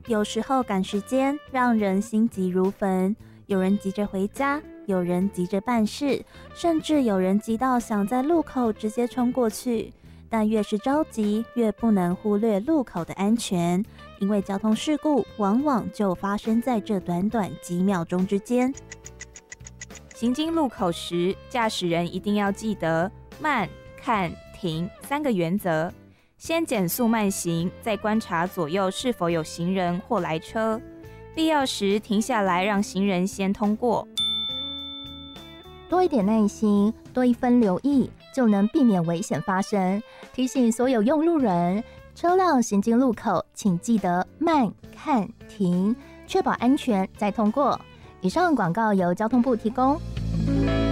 有时候赶时间让人心急如焚，有人急着回家，有人急着办事，甚至有人急到想在路口直接冲过去。但越是着急，越不能忽略路口的安全，因为交通事故往往就发生在这短短几秒钟之间。 行经路口时，驾驶人一定要记得慢、看、停3个原则，先减速慢行，再观察左右是否有行人或来车，必要时停下来让行人先通过。 多一点耐心，多一分留意，就能避免危险发生。提醒所有用路人，车辆行经路口，请记得慢、看、停，确保安全再通过。以上广告由交通部提供。